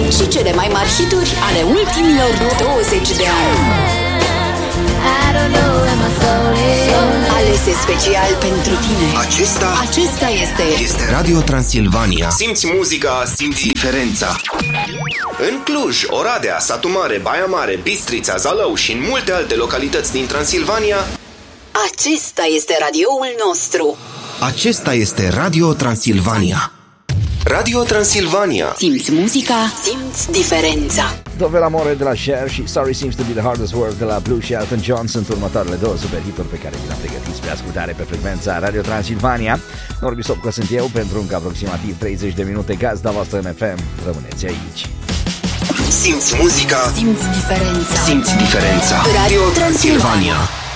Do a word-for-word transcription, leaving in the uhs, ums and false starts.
și cele mai mari hituri ale ultimilor douăzeci de ani. Alese special pentru tine. Acesta, Acesta este este Radio Transilvania. Simți muzica, simți diferența. În Cluj, Oradea, Satu Mare, Baia Mare, Bistrița, Zalău și în multe alte localități din Transilvania, Acesta este radioul nostru. acesta este Radio Transilvania. Radio Transilvania. Simți muzica, simți diferența. Dove l'amore de la Cher și Sorry Seems to be the Hardest Word de la Blue și Elton John sunt următoarele două superhituri pe care vi le-am pregătit spre ascultare pe frecvența Radio Transilvania. Norbi Sopcă sunt eu pentru încă aproximativ treizeci de minute gazda voastră în F M. Rămâneți aici. Simți muzica, Simți diferența. simți diferența. Radio Transilvania.